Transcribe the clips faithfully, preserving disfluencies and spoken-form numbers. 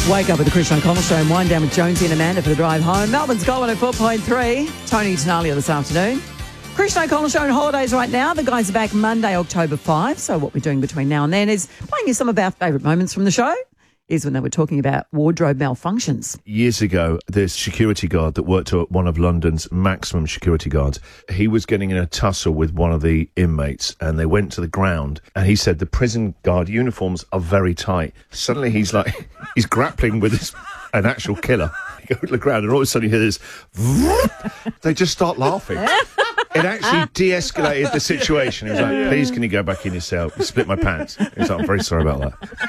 Wake up with the Christian O'Connell Show and wind down with Jonesy and Amanda for the drive home. Melbourne's got one oh four point three. Tony Tenalia this afternoon. Christian O'Connell Show on holidays right now. The guys are back Monday, October fifth. So what we're doing between now and then is playing you some of our favourite moments from the show. Is when they were talking about wardrobe malfunctions. Years ago, this security guard that worked at one of London's maximum security guards, he was getting in a tussle with one of the inmates and they went to the ground and he said the prison guard uniforms are very tight. Suddenly he's like, he's grappling with this, an actual killer. He goes to the ground and all of a sudden you hear this, they just start laughing. It actually de-escalated the situation. He was like, please, can you go back in your cell? You split my pants. He was like, I'm very sorry about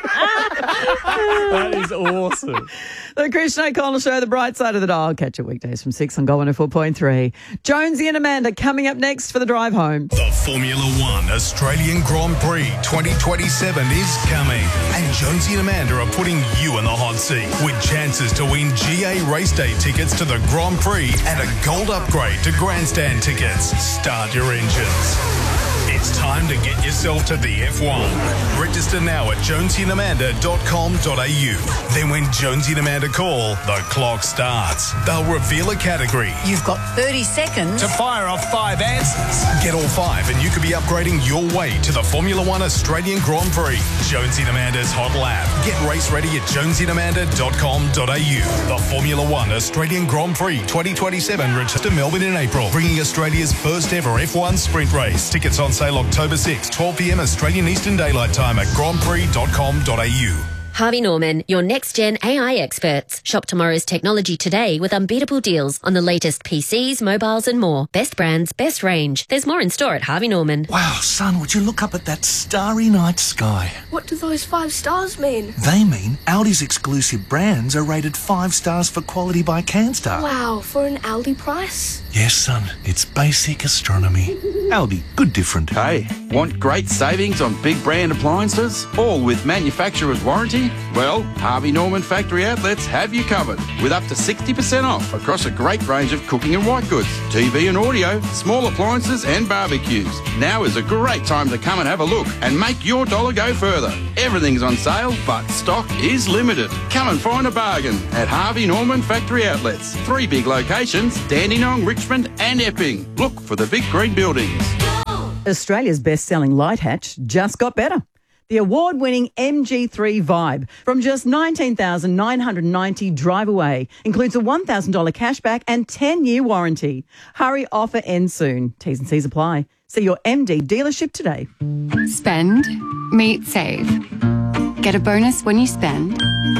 that. That is awesome. The Christian O'Connell Show, the bright side of the dial. Catch it weekdays from six on Gold one oh four point three. Jonesy and Amanda coming up next for the drive home. The Formula One Australian Grand Prix twenty twenty-seven is coming. And Jonesy and Amanda are putting you in the hot seat with chances to win G A race day tickets to the Grand Prix and a gold upgrade to grandstand tickets. Start your engines. It's time to get yourself to the F one. Register now at jonesy and amanda dot com dot a u. Then when Jonesy and Amanda call, the clock starts. They'll reveal a category. You've got thirty seconds to fire off five answers. Get all five and you could be upgrading your way to the Formula One Australian Grand Prix. Jonesy and Amanda's Hot Lap. Get race ready at jonesy and amanda dot com dot a u. The Formula One Australian Grand Prix twenty twenty-seven returns to Melbourne in April, bringing Australia's first ever F one sprint race. Tickets on sale October sixth, twelve p m Australian Eastern Daylight Time at grand prix dot com dot a u. Harvey Norman, your next-gen A I experts. Shop tomorrow's technology today with unbeatable deals on the latest P Cs, mobiles and more. Best brands, best range. There's more in store at Harvey Norman. Wow, son, would you look up at that starry night sky? What do those five stars mean? They mean Aldi's exclusive brands are rated five stars for quality by CanStar. Wow, for an Aldi price? Yes, son, it's basic astronomy. Aldi, good different. Hey, want great savings on big brand appliances? All with manufacturer's warranty? Well, Harvey Norman Factory Outlets have you covered with up to sixty percent off across a great range of cooking and white goods, T V and audio, small appliances and barbecues. Now is a great time to come and have a look and make your dollar go further. Everything's on sale, but stock is limited. Come and find a bargain at Harvey Norman Factory Outlets. Three big locations, Dandenong, Richmond and Epping. Look for the big green buildings. Australia's best-selling light hatch just got better. The award-winning M G three Vibe from just nineteen thousand nine hundred ninety dollars drive away includes a one thousand dollars cashback and ten-year warranty. Hurry, offer ends soon. T's and C's apply. See your M D dealership today. Spend, meet, save. Get a bonus when you spend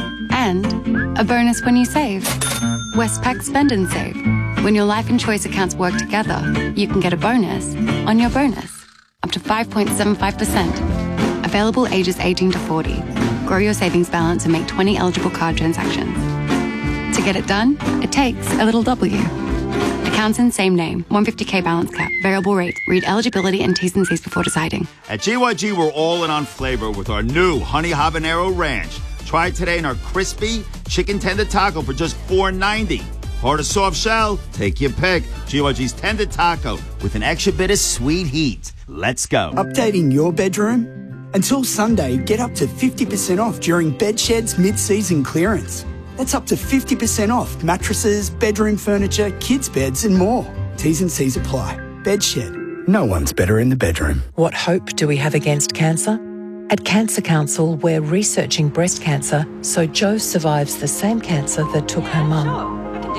and a bonus when you save. Westpac Spend and Save. When your life and choice accounts work together, you can get a bonus on your bonus. Up to five point seven five percent. Available ages eighteen to forty. Grow your savings balance and make twenty eligible card transactions. To get it done, it takes a little W. Accounts in same name. one hundred fifty k balance cap. Variable rate. Read eligibility and T's and C's before deciding. At G Y G, we're all in on flavor with our new Honey Habanero Ranch. Try it today in our crispy chicken tender taco for just four ninety. Hard or soft shell? Take your pick. G Y G's tender taco with an extra bit of sweet heat. Let's go. Updating your bedroom? Until Sunday, get up to fifty percent off during Bedshed's mid-season clearance. That's up to fifty percent off mattresses, bedroom furniture, kids' beds and more. T's and C's apply. Bedshed. No one's better in the bedroom. What hope do we have against cancer? At Cancer Council, we're researching breast cancer so Jo survives the same cancer that took her mum.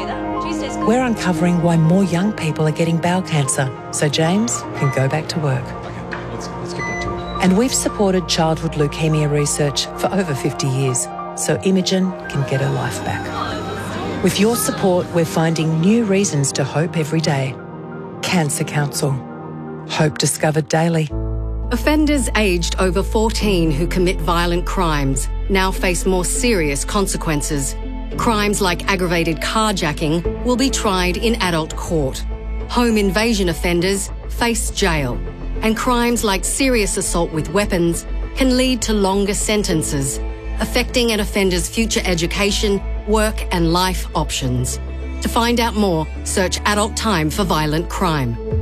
We're uncovering why more young people are getting bowel cancer so James can go back to work. Let's, let's get back to it. And we've supported childhood leukemia research for over fifty years so Imogen can get her life back. With your support, we're finding new reasons to hope every day. Cancer Council. Hope discovered daily. Offenders aged over fourteen who commit violent crimes now face more serious consequences. Crimes like aggravated carjacking will be tried in adult court. Home invasion offenders face jail. And crimes like serious assault with weapons can lead to longer sentences, affecting an offender's future education, work and life options. To find out more, search Adult Time for Violent Crime.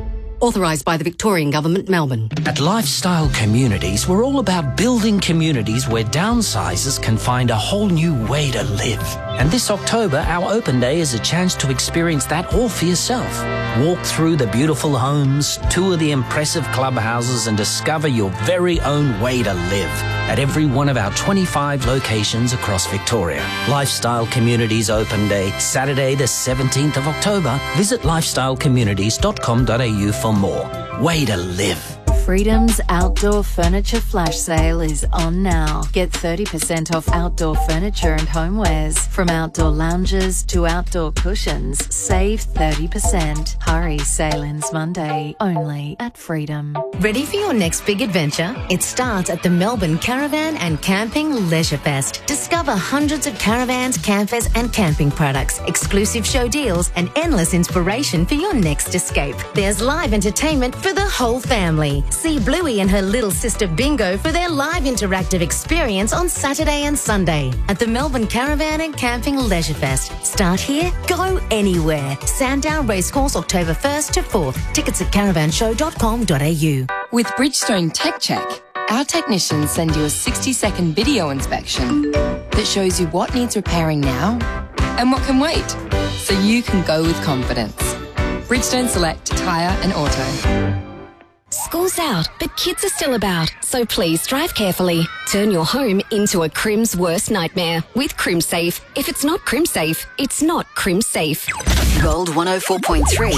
Authorised by the Victorian Government, Melbourne. At Lifestyle Communities, we're all about building communities where downsizers can find a whole new way to live. And this October, our open day is a chance to experience that all for yourself. Walk through the beautiful homes, tour the impressive clubhouses and discover your very own way to live at every one of our twenty-five locations across Victoria. Lifestyle Communities Open Day, Saturday the seventeenth of October. Visit lifestyle communities dot com dot a u for more. Way to live. Freedom's outdoor furniture flash sale is on now. Get thirty percent off outdoor furniture and homewares. From outdoor lounges to outdoor cushions, save thirty percent. Hurry, sale ends Monday, only at Freedom. Ready for your next big adventure? It starts at the Melbourne Caravan and Camping Leisure Fest. Discover hundreds of caravans, campers and camping products, exclusive show deals and endless inspiration for your next escape. There's live entertainment for the whole family. See Bluey and her little sister Bingo for their live interactive experience on Saturday and Sunday at the Melbourne Caravan and Camping Leisure Fest. Start here, go anywhere. Sandown Racecourse, October first to fourth. Tickets at caravan show dot com dot a u. With Bridgestone Tech Check, our technicians send you a sixty second video inspection that shows you what needs repairing now and what can wait, so you can go with confidence. Bridgestone Select Tyre and Auto. School's out, but kids are still about, so please drive carefully. Turn your home into a crim's worst nightmare with CrimSafe. If it's not CrimSafe, it's not CrimSafe. Gold one oh four point three.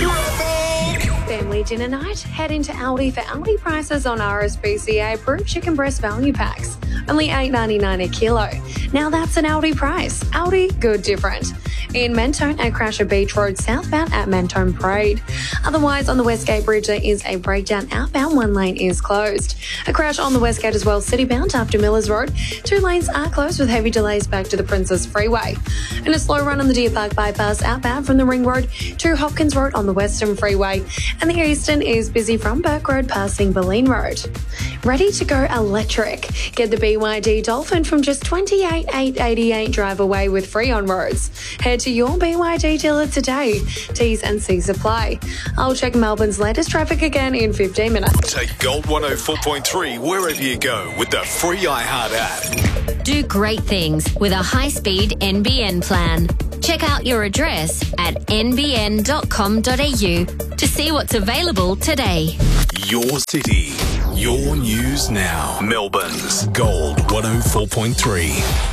Family dinner night? Head into Aldi for Aldi prices on R S P C A approved chicken breast value packs. Only eight ninety-nine a kilo. Now that's an Aldi price. Aldi, good different. In Mentone at Crasher Beach Road southbound at Mentone Parade. Otherwise, on the Westgate Bridge, there is a breakdown outbound. One lane is closed. A crash on the Westgate as well, citybound after Millers Road. Two lanes are closed with heavy delays back to the Princess Freeway. And a slow run on the Deer Park bypass outbound from the Ring Road to Hopkins Road on the Western Freeway. And the Eastern is busy from Burke Road passing Boleyn Road. Ready to go electric? Get the B Y D Dolphin from just twenty-eight thousand eight hundred eighty-eight drive away with free on roads. Head to your B Y D dealer today. T's and C's apply. I'll check Melbourne's latest traffic again in fifteen minutes. Take Gold one oh four point three wherever you go with the free iHeart app. Do great things with a high-speed N B N plan. Check out your address at n b n dot com dot a u to see what's available today. Your city, your news now. Melbourne's Gold one oh four point three.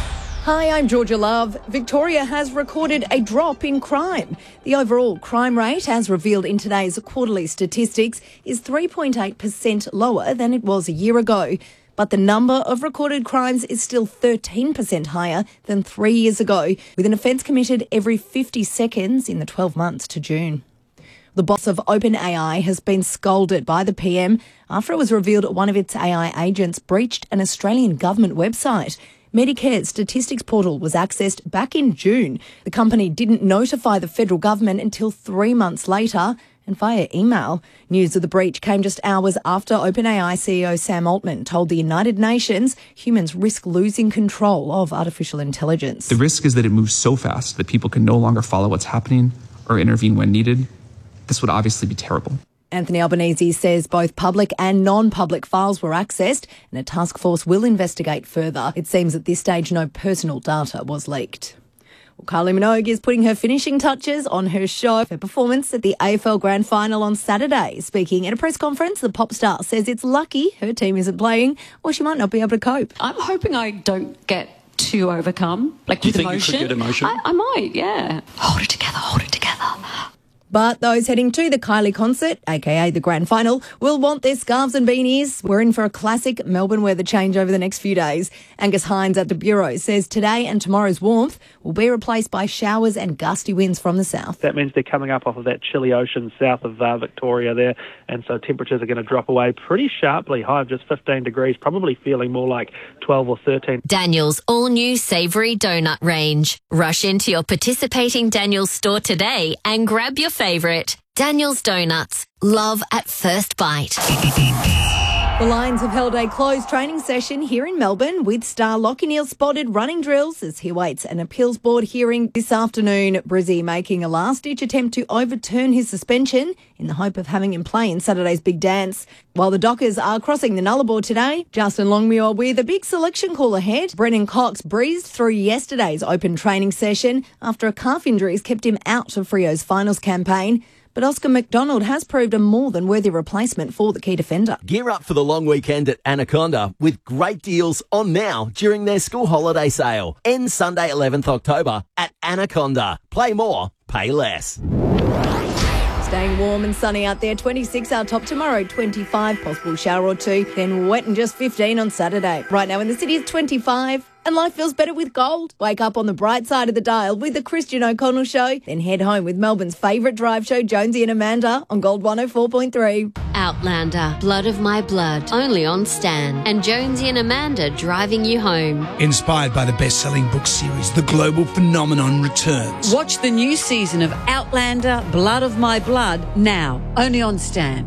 Hi, I'm Georgia Love. Victoria has recorded a drop in crime. The overall crime rate, as revealed in today's quarterly statistics, is three point eight percent lower than it was a year ago. But the number of recorded crimes is still thirteen percent higher than three years ago, with an offence committed every fifty seconds in the twelve months to June. The boss of OpenAI has been scolded by the P M after it was revealed one of its A I agents breached an Australian government website. Medicare's statistics portal was accessed back in June. The company didn't notify the federal government until three months later and via email. News of the breach came just hours after OpenAI C E O Sam Altman told the United Nations humans risk losing control of artificial intelligence. The risk is that it moves so fast that people can no longer follow what's happening or intervene when needed. This would obviously be terrible. Anthony Albanese says both public and non-public files were accessed and a task force will investigate further. It seems at this stage no personal data was leaked. Well, Kylie Minogue is putting her finishing touches on her show. Her performance at the A F L Grand Final on Saturday. Speaking at a press conference, the pop star says it's lucky her team isn't playing or she might not be able to cope. I'm hoping I don't get too overcome, like Do you with think emotion. you could get emotion? I, I might, yeah. Hold it together, hold it together. But those heading to the Kylie concert, aka the Grand Final, will want their scarves and beanies. We're in for a classic Melbourne weather change over the next few days. Angus Hines at the Bureau says today and tomorrow's warmth will be replaced by showers and gusty winds from the south. That means they're coming up off of that chilly ocean south of uh, Victoria there, and so temperatures are going to drop away pretty sharply. High of just fifteen degrees, probably feeling more like twelve or thirteen. Daniel's all-new savoury donut range. Rush into your participating Daniel's store today and grab your favourite. Daniel's Donuts. Love at first bite. The Lions have held a closed training session here in Melbourne with star Lachie Neale spotted running drills as he waits an appeals board hearing this afternoon. Brizzy making a last-ditch attempt to overturn his suspension in the hope of having him play in Saturday's big dance. While the Dockers are crossing the Nullarbor today, Justin Longmuir with a big selection call ahead. Brennan Cox breezed through yesterday's open training session after a calf injury has kept him out of Freo's finals campaign. But Oscar McDonald has proved a more than worthy replacement for the key defender. Gear up for the long weekend at Anaconda with great deals on now during their school holiday sale. Ends Sunday eleventh October at Anaconda. Play more, pay less. Staying warm and sunny out there. twenty-six our top tomorrow, twenty-five, possible shower or two. Then wet and just fifteen on Saturday. Right now in the city it's twenty-five. And life feels better with gold. Wake up on the bright side of the dial with the Christian O'Connell Show. Then head home with Melbourne's favourite drive show, Jonesy and Amanda, on Gold one oh four point three. Outlander, Blood of My Blood, only on Stan. And Jonesy and Amanda driving you home. Inspired by the best-selling book series, the global phenomenon returns. Watch the new season of Outlander, Blood of My Blood, now, only on Stan.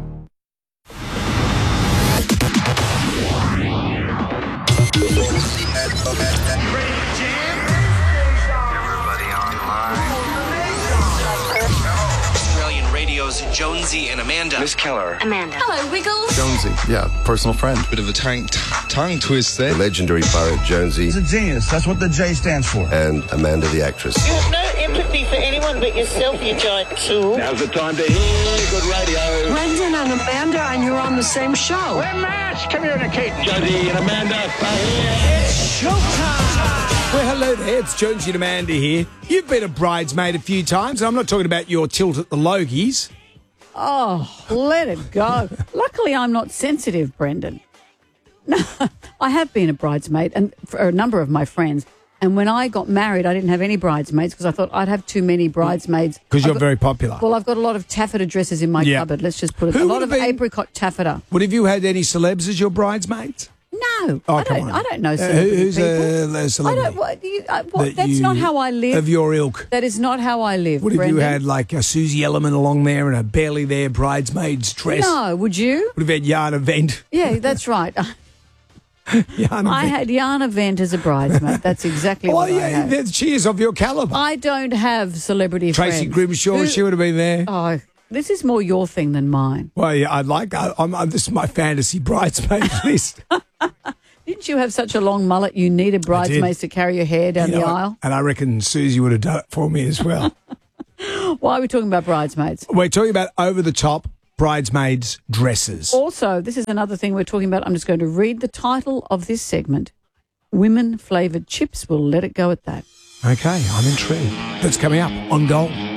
Australian Radio's Jonesy and Amanda. Miss Keller. Amanda. Hello, Wiggles. Jonesy, yeah, personal friend. Bit of a tongue, tongue twist there. The legendary pirate Jonesy. He's a genius. That's what the J stands for. And Amanda the actress. You have no empathy for anyone but yourself, you giant tool. Now's the time to hear good radio. Brendan and Amanda, and you're on the same show. We're mass communicating. Jonesy and Amanda are here. It's showtime. Well, hello there. It's Jonesy and Amanda here. You've been a bridesmaid a few times, and I'm not talking about your tilt at the Logies. Oh, let it go. Luckily, I'm not sensitive, Brendan. No, I have been a bridesmaid and for a number of my friends. And when I got married, I didn't have any bridesmaids because I thought I'd have too many bridesmaids. Because you're got, very popular. Well, I've got a lot of taffeta dresses in my Yeah. cupboard. Let's just put it. Who a lot would of have been- apricot taffeta. Would have you had any celebs as your bridesmaids? No, Oh, I come don't. on. I don't know Uh, celebrity who's people. a, a celebrity? I don't. What, you, uh, what, that that's you- not how I live. Of your ilk. That is not how I live. What if Brendan. you had like a Susie Ellerman along there in a barely there bridesmaid's dress? No, would you? Would have had Jana Vent. Yeah, that's right. Jana I Vent. had Jana Vent as a bridesmaid. That's exactly Well, what I yeah, had. that- she is of your calibre. I don't have celebrity Tracy friends. Grimshaw, Who- she would have been there. Oh, this is more your thing than mine. Well, yeah, I'd like. I, I'm, I'm, this is my fantasy bridesmaid list. Didn't you have such a long mullet you needed bridesmaids to carry your hair down You know, the aisle? And I reckon Susie would have done it for me as well. Why are we talking about bridesmaids? We're talking about over the top bridesmaids dresses. Also, this is another thing we're talking about. I'm just going to read the title of this segment. Women flavoured chips. We'll let it go at that. Okay, I'm intrigued. That's coming up on Gold.